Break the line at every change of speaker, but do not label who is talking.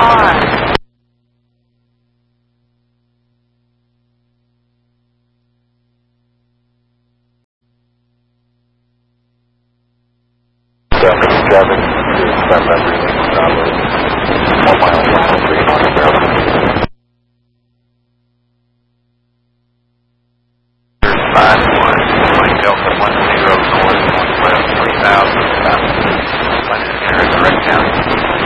car.
Traffic 7 to 7 everything, 1 mile from 3 on the